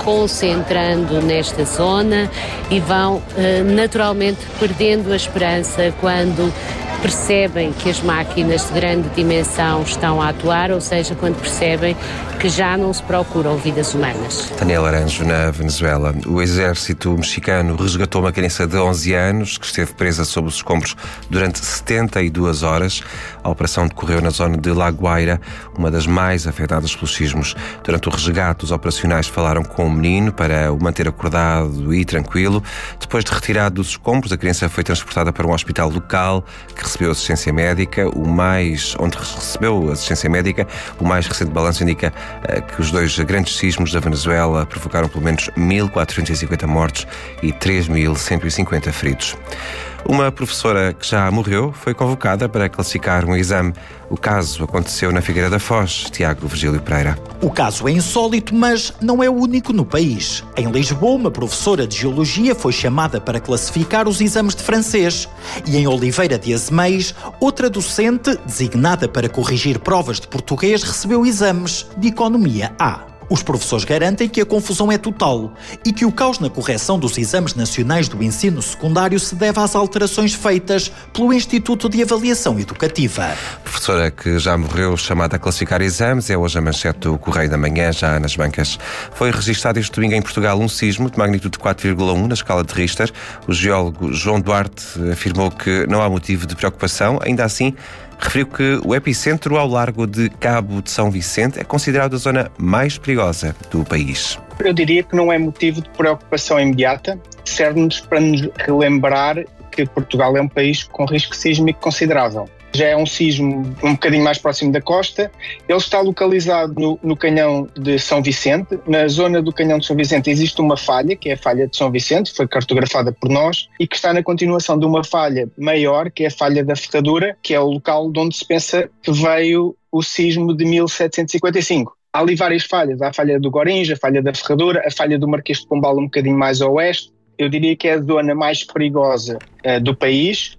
concentrando nesta zona e vão naturalmente perdendo a esperança quando percebem que as máquinas de grande dimensão estão a atuar, ou seja, quando percebem que já não se procuram vidas humanas. Daniel Aranjo, na Venezuela. O exército mexicano resgatou uma criança de 11 anos que esteve presa sob os escombros durante 72 horas. A operação decorreu na zona de La Guaira, uma das mais afetadas pelos sismos. Durante o resgate, os operacionais falaram com o menino para o manter acordado e tranquilo. Depois de retirado dos escombros, a criança foi transportada para um hospital local que recebeu assistência médica. O mais recente balanço indica que os dois grandes sismos da Venezuela provocaram pelo menos 1.450 mortes e 3.150 feridos. Uma professora que já morreu foi convocada para classificar um exame. O caso aconteceu na Figueira da Foz. Tiago Virgílio Pereira. O caso é insólito, mas não é o único no país. Em Lisboa, uma professora de Geologia foi chamada para classificar os exames de francês. E em Oliveira de Azeméis, outra docente, designada para corrigir provas de português, recebeu exames de Economia A. Os professores garantem que a confusão é total e que o caos na correção dos exames nacionais do ensino secundário se deve às alterações feitas pelo Instituto de Avaliação Educativa. A professora que já morreu, chamada a classificar exames, é hoje a manchete do Correio da Manhã, já nas bancas. Foi registado este domingo em Portugal um sismo de magnitude 4,1 na escala de Richter. O geólogo João Duarte afirmou que não há motivo de preocupação. Ainda assim, referiu que o epicentro ao largo de Cabo de São Vicente é considerado a zona mais perigosa do país. Eu diria que não é motivo de preocupação imediata. Serve-nos para nos relembrar que Portugal é um país com risco sísmico considerável. Já é um sismo um bocadinho mais próximo da costa. Ele está localizado no canhão de São Vicente. Na zona do canhão de São Vicente existe uma falha, que é a falha de São Vicente, foi cartografada por nós, e que está na continuação de uma falha maior, que é a falha da Ferradura, que é o local de onde se pensa que veio o sismo de 1755. Há ali várias falhas. Há a falha do Gorinja, a falha da Ferradura, a falha do Marquês de Pombal um bocadinho mais a oeste. Eu diria que é a zona mais perigosa do país.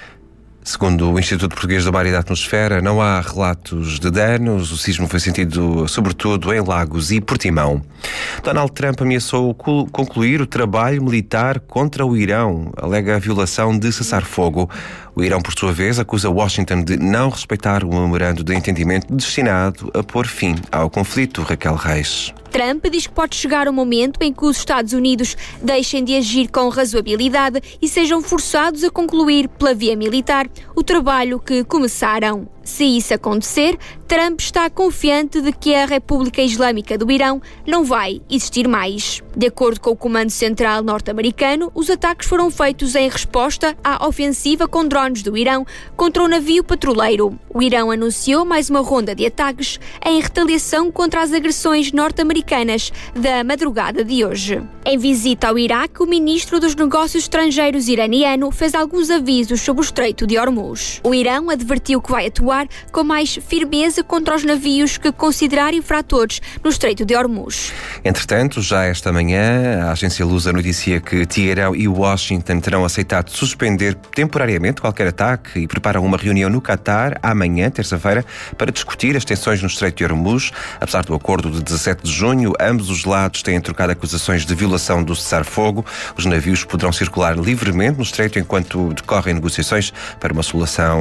Segundo o Instituto Português do Mar e da Atmosfera, não há relatos de danos. O sismo foi sentido sobretudo em Lagos e Portimão. Donald Trump ameaçou concluir o trabalho militar contra o Irão. Alega a violação de cessar-fogo. O Irão, por sua vez, acusa Washington de não respeitar o memorando de entendimento destinado a pôr fim ao conflito. Raquel Reis. Trump diz que pode chegar o momento em que os Estados Unidos deixem de agir com razoabilidade e sejam forçados a concluir pela via militar o trabalho que começaram. Se isso acontecer, Trump está confiante de que a República Islâmica do Irão não vai existir mais. De acordo com o Comando Central norte-americano, os ataques foram feitos em resposta à ofensiva com drones do Irão contra um navio petroleiro. O Irão anunciou mais uma ronda de ataques em retaliação contra as agressões norte-americanas da madrugada de hoje. Em visita ao Iraque, o ministro dos Negócios Estrangeiros iraniano fez alguns avisos sobre o Estreito de Hormuz. O Irão advertiu que vai atuar com mais firmeza contra os navios que considerar infratores no Estreito de Hormuz. Entretanto, já esta manhã, a agência Lusa noticia que Teherão e Washington terão aceitado suspender temporariamente qualquer ataque e preparam uma reunião no Catar amanhã, terça-feira, para discutir as tensões no Estreito de Hormuz. Apesar do acordo de 17 de junho, ambos os lados têm trocado acusações de violação do cessar-fogo. Os navios poderão circular livremente no Estreito enquanto decorrem negociações para uma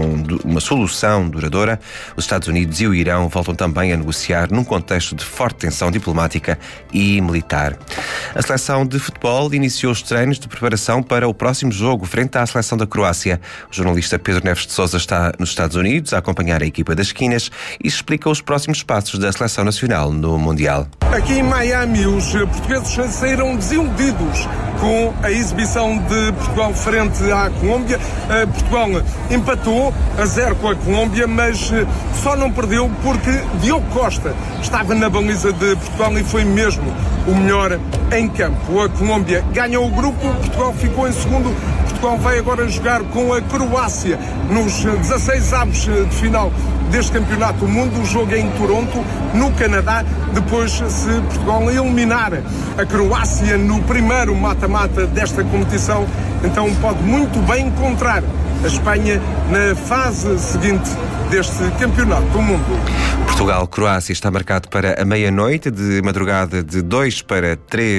solução duradoura. Os Estados Unidos e o Irão voltam também a negociar num contexto de forte tensão diplomática e militar. A seleção de futebol iniciou os treinos de preparação para o próximo jogo frente à seleção da Croácia. O jornalista Pedro Neves de Sousa está nos Estados Unidos a acompanhar a equipa das esquinas e explica os próximos passos da seleção nacional no Mundial. Aqui em Miami, os portugueses saíram desiludidos com a exibição de Portugal frente à Colômbia. Portugal empatou a 0 com a Colômbia, mas só não perdeu porque Diogo Costa estava na baliza de Portugal e foi mesmo o melhor em campo. A Colômbia ganhou o grupo, Portugal ficou em segundo. Portugal vai agora jogar com a Croácia nos 16avos de final deste Campeonato do Mundo. O jogo é em Toronto, no Canadá. Depois, se Portugal eliminar a Croácia no primeiro mata-mata desta competição, então pode muito bem encontrar a Espanha na fase seguinte deste Campeonato do Mundo. Portugal-Croácia está marcado para a meia-noite, de madrugada de 2 para 3